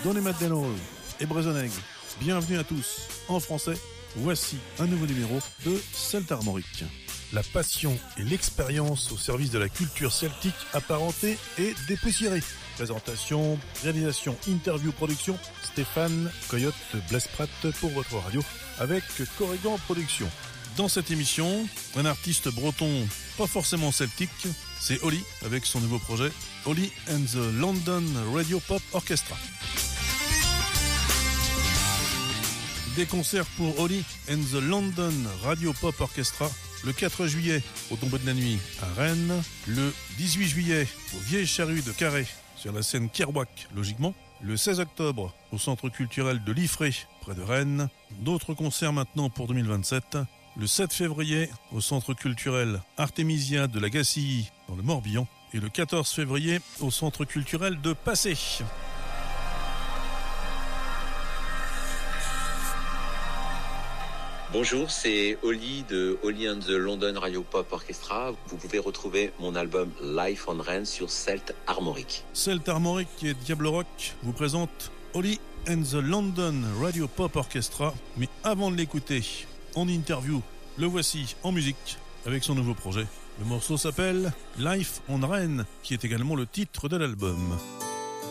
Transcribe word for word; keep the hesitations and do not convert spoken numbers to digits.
Donémat-Denol et Brezoneg. Bienvenue à tous. En français, voici un nouveau numéro de Celte Armorique. La passion et l'expérience au service de la culture celtique apparentée et dépoussiérée. Présentation, réalisation, interview, production, Stéphane Coyote Blesprat pour votre radio avec Corrigan Production. Dans cette émission, un artiste breton pas forcément celtique, c'est Oli avec son nouveau projet Oli and the London Radio Pop Orchestra. Des concerts pour Oli and the London Radio Pop Orchestra le quatre juillet au Tombeau de la Nuit à Rennes, le dix-huit juillet au Vieille Charrue de Carré sur la scène Kerouac logiquement, le seize octobre au Centre culturel de Liffré près de Rennes, d'autres concerts maintenant pour deux mille vingt-sept, le sept février au Centre culturel Artémisia de la Gacilly dans le Morbihan et le quatorze février au Centre culturel de Passé. Bonjour, c'est Oli de Oli and the London Radio Pop Orchestra. Vous pouvez retrouver mon album Life on Rennes sur Celte Armorique. Celte Armorique et Diable Rock vous présente Oli and the London Radio Pop Orchestra. Mais avant de l'écouter en interview, le voici en musique avec son nouveau projet. Le morceau s'appelle Life on Rennes, qui est également le titre de l'album.